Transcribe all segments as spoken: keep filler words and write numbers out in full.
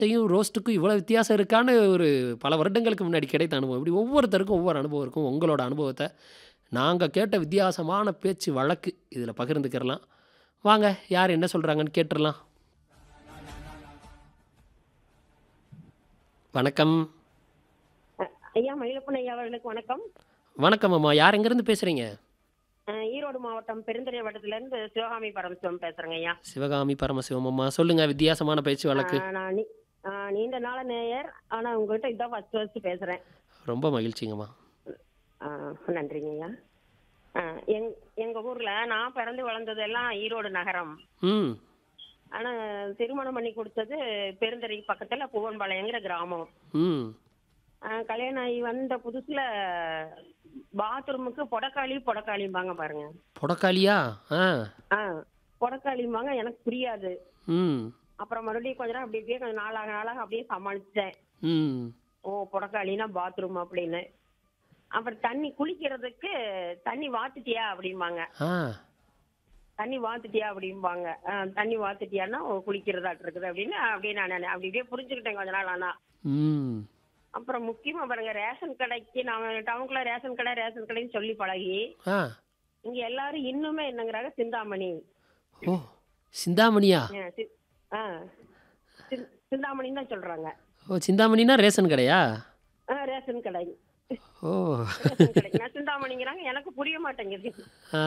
ரோஸ்ட்டையும் ரோஸ்ட்டுக்கும் இவ்வளோ வித்தியாசம் இருக்கான்னு ஒரு பல வருடங்களுக்கு முன்னாடி கிடைத்த அனுபவம். இப்படி ஒவ்வொருத்தருக்கும் ஒவ்வொரு அனுபவம் இருக்கும். உங்களோட அனுபவத்தை நாங்கள் கேட்ட வித்தியாசமான பேச்சு வழக்கு இதில் பகிர்ந்துக்கிறலாம். வாங்க, யார் என்ன சொல்கிறாங்கன்னு கேட்டுடலாம். வணக்கம். ஐயா மயிலப்பன் ஐயா அவர்களுக்கு வணக்கம். வணக்கம் அம்மா. யார் எங்கேருந்து பேசுகிறீங்க? அஹ் ஈரோடு மாவட்டம் பெருந்துறை வட்டத்துல இருந்து சிவகாமி பரமசிவம் பேசுறேங்க ஐயா. சிவகாமி பரமசிவம் அம்மா, சொல்லுங்கள். வித்தியாசமான பேச்சு வழக்கு. அஹ் நான் நீ- அஹ் நீண்ட நாள நேயர், ஆனா உங்ககிட்ட இதான் ஃபர்ஸ்ட் ஃபர்ஸ்ட் பேசுறேன். ரொம்ப மகிழ்ச்சிங்கம்மா. அஹ் நன்றிங்க ஐயா. அஹ் எங் எங்க ஊர்ல நான் பிறந்து வளர்ந்தது எல்லாம் ஈரோடு நகரம். ம் ஆனா திருமணம் பண்ணி கொடுத்தது பெருந்துறை பக்கத்துல பூவன்பாளையங்கிற கிராமம். ம் அஹ் கல்யாணம் ஆகி வந்த புதுசுல பாத்ரூமுக்கு பொடக்காளி பொடக்காளிம்பாங்க பாருங்க. புடக்காளியா? ஆ. ஆ பொடக்காளிம்பாங்க, எனக்கு புரியாது. ம் அப்புறம் மறுபடியும் கொஞ்ச நேரம் அப்படி இப்படியே கொஞ்சம் நாளாக நாளாக அப்படியே சமாளிச்சேன். ம் ஓ பொடக்காளினா பாத்ரூம் அப்படின்னு. அப்புறம் தண்ணி குளிக்கிறதுக்கு தண்ணி வாத்துட்டியா அப்படிம்பாங்க. ஆ தண்ணி வாத்துட்டியா அப்படிம்பாங்க. ஆ, தண்ணி வாத்துட்டியான்னா ஓ, குளிக்கிறதாட்டு இருக்குது அப்படின்னு அப்படியே நான் அப்படி இப்படியே புரிஞ்சுக்கிட்டேன் கொஞ்ச நாள். ஆனா ம் அப்புறம் முக்கியமா பாருங்க, ரேஷன் கடைக்கு நாம டவுனுக்குள்ள ரேஷன் கடை ரேஷன் கடைன்னு சொல்லி பழகி ஆ இங்க எல்லாரும் இன்னுமே என்னங்கிறாங்க சிந்தாமணி. ஓ, சிந்தாமணியா? ஆ, சி- ஆ, சிந்- சிந்தாமணின்னு தான் சொல்றாங்க. ஓ, சிந்தாமணினா ரேஷன் கடையா? ஆ, ரேஷன் கடை ஓ. ரேஷன் கடை நான் சிந்தாமணிங்கிறாங்க, எனக்கு புரிய மாட்டேங்குது. ஆ,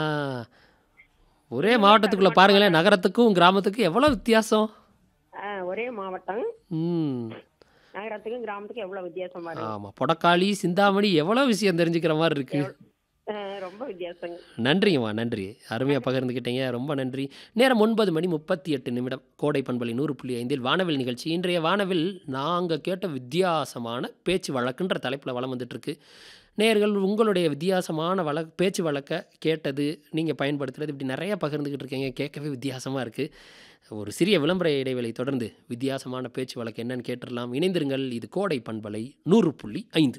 ஒரே மாவட்டத்துக்குள்ளே பாருங்களேன், நகரத்துக்கும் கிராமத்துக்கும் எவ்வளோ வித்தியாசம். ஆ, ஒரே மாவட்டம், ம் நகரத்துக்கும் கிராமத்துக்கும் எவ்வளவு வித்தியாசம் பாருங்க. ஆமாம், பொடக்காளி சிந்தாமணி எவ்வளோ விஷயம் தெரிஞ்சுக்கிற மாதிரி இருக்கு. ஆ, ரொம்ப வித்தியாசங்க. நன்றிங்கம்மா, நன்றி. அருமையாக பகிர்ந்துக்கிட்டீங்க, ரொம்ப நன்றி. நேரம் ஒன்பது மணி முப்பத்தி எட்டு நிமிடம். கோடை பண்பலை நூறு புள்ளி ஐந்தில் வானவில் நிகழ்ச்சி. இன்றைய வானவில் நாங்கள் கேட்ட வித்தியாசமான பேச்சு வழக்குன்ற தலைப்பில் வளம் வந்துட்டுருக்கு. நேயர்கள் உங்களுடைய வித்தியாசமான வழக்கு பேச்சு வழக்கை கேட்டது, நீங்கள் பயன்படுத்துறது, இப்படி நிறைய பகிர்ந்துக்கிட்டு இருக்கீங்க. கேட்கவே வித்தியாசமாக இருக்குது. ஒரு சிறிய விளம்பர இடைவேளை தொடர்ந்து வித்தியாசமான பேச்சு வழக்கு என்னன்னு கேட்டுடலாம். இணைந்திருங்கள். இது கோடை பண்பலை நூறு புள்ளி ஐந்து.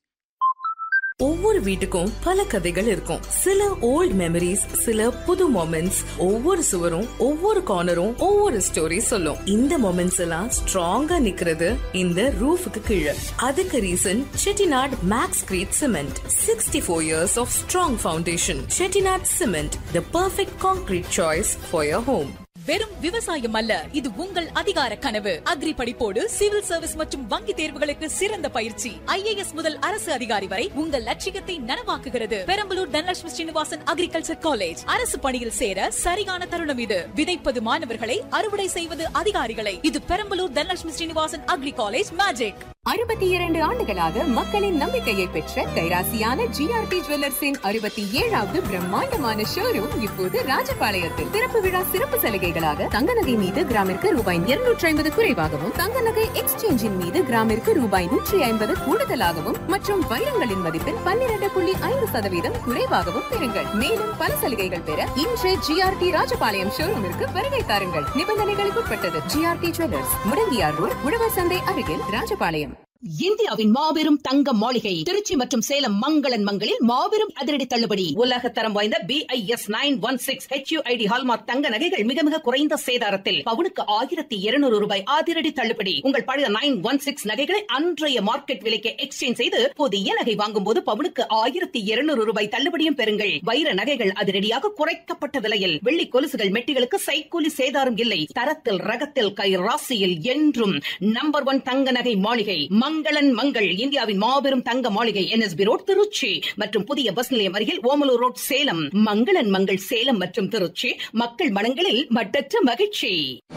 ஒவ்வொரு வீட்டுக்கும் பல கதைகள் இருக்கும். சில ஓல்ட் மெமரிஸ், சில புது மொமெண்ட்ஸ். ஒவ்வொரு சுவரும் ஒவ்வொரு கார்னரும் ஒவ்வொரு ஸ்டோரி சொல்லும். இந்த மொமெண்ட்ஸ் எல்லாம் ஸ்ட்ராங்கா நிக்கிறது இந்த ரூஃபுக்கு கீழே. அதுக்கு reason Chettinad maths greet cement. Sixty four years of strong foundation. Chettinad cement, the perfect concrete choice for your home. வெறும் விவசாயம் அல்ல, இது உங்கள் அதிகார கனவு. அக்ரி படிப்போடு சிவில் சர்வீஸ் மற்றும் வங்கி தேர்வுகளுக்கு சிறந்த பயிற்சி. ஐஏஎஸ் முதல் அரசு அதிகாரி வரை உங்கள் லட்சியத்தை நனவாக்குகிறது. Perambalur Dhanalakshmi Srinivasan agriculture college. அரசு பணியில் சேர சரியான தருணம் இது. விதைப்பது மாணவர்களை, அறுவடை செய்வது அதிகாரிகளை. இது Perambalur Dhanalakshmi Srinivasan agri college magic. அறுபத்தி இரண்டு ஆண்டுகளாக மக்களின் நம்பிக்கையை பெற்ற கைராசியான ஜிஆர்டி ஜுவல்லர்ஸின் அறுபத்தி ஏழாவது பிரம்மாண்டமான ஷோரூம் இப்போது ராஜபாளையத்தில். திறப்பு விழா சிறப்பு சலுகைகளாக தங்க நகை மீது கிராமிற்கு ரூபாய் இருநூற்றி ஐம்பது குறைவாகவும், தங்க நகை எக்ஸ்சேஞ்சின் மீது கிராமிற்கு ரூபாய் நூற்றி ஐம்பது கூடுதலாகவும் மற்றும் வைரங்களின் மதிப்பில் பன்னிரண்டு புள்ளி ஐந்து சதவீதம் குறைவாகவும் பெறுங்கள். மேலும் பல சலுகைகள் பெற இன்று ஜிஆர்டி ராஜபாளையம் ஷோரூமிற்கு வருகை தாருங்கள். நிபந்தனைகளுக்கு உட்பட்டது. ஜிஆர்டி ஜுவல்லர்ஸ், முடங்கியார் ரோட், உழவர் சந்தை அருகில், ராஜபாளையம். இந்தியாவின் மாபெரும் தங்க மாளிகை திருச்சி மற்றும் சேலம் மங்களன் மங்களில் மாபெரும் அதிரடி தள்ளுபடி. உலக தரம் வாய்ந்த B I S nine one six H you I D hallmark தங்க நகைகள் மிக மிக குறைந்த சேதாரத்தில் பவுனுக்கு ஆயிரத்தி இருநூறு ரூபாய் அதிரடி தள்ளுபடி. உங்கள் பழைய நைன் ஒன் சிக்ஸ் நகைகளை அன்றைய மார்க்கெட் விலைக்கு எக்ஸ்சேஞ்ச் செய்து புதிய நகை வாங்கும் போது பவுனுக்கு ஆயிரத்தி இருநூறு ரூபாய் தள்ளுபடியும் பெறுங்கள். வைர நகைகள் அதிரடியாக குறைக்கப்பட்ட விலையில். வெள்ளி கொலுசுகள் மெட்டிகளுக்கு சைக்கூலி சேதாரம் இல்லை. தரத்தில் ரகத்தில் கை ராசியில் என்றும் நம்பர் ஒன் தங்க நகை மாளிகை மங்களன் மங்கள். இந்தியாவின் மாபெரும் தங்க மாளிகை N S B road Trichy மற்றும் புதிய பஸ் நிலையம் அருகில் ஓமலூர் ரோட் சேலம். மங்களன் மங்கள் சேலம் மற்றும் திருச்சி, மக்கள் மனங்களில் மட்டற்ற மகிழ்ச்சி.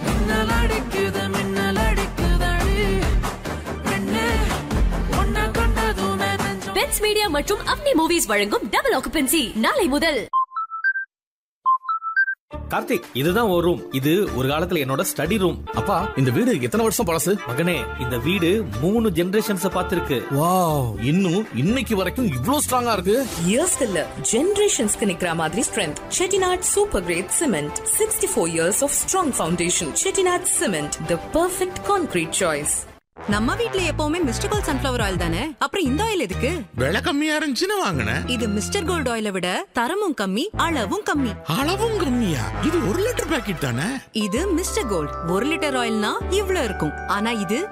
பெட்ஸ் மீடியா மற்றும் அப்னி மூவிஸ் வழங்கும் டபுள் ஆக்குபென்சி நாளை முதல். கார்த்திக், இதுதான் ஒரு ரூம். இது ஒரு காலத்துல என்னோட ஸ்டடி ரூம். அப்பா, இந்த வீடு எத்தனை வருஷம் பழசு? மகனே, இந்த வீடு மூணு ஜெனரேஷன்ஸ் பார்த்திருக்கு. வாவ், இன்னும் இன்னைக்கு வரைக்கும் இவ்ளோ ஸ்ட்ராங்கா இருக்கு. இயர்ஸ் இல்ல, ஜெனரேஷன்ஸ்க்கு நிக்கிற மாதிரி strength. Chettinad super great cement. Sixty four years of strong foundation. Chettinad cement, the perfect concrete choice. நம்ம வீட்ல எப்பவுமே மிஸ்டர் கோல்ட் சன்ஃபிளவர் ஆயில் தானே, அப்புறம் இந்த ஆயில் எதுக்கு? விலை கம்மியா இருந்துச்சுன்னு வாங்கினேன். இது மிஸ்டர் கோல்ட் ஆயிலை விட தரமும் கம்மி, அளவும் கம்மி. அளவும் கம்மியா? இது ஒரு லிட்டர் பாக்கெட் தானே? இது மிஸ்டர் கோல்ட் ஒரு லிட்டர் ஆயில்னா இவ்ளோ இருக்கும். ஆனா இது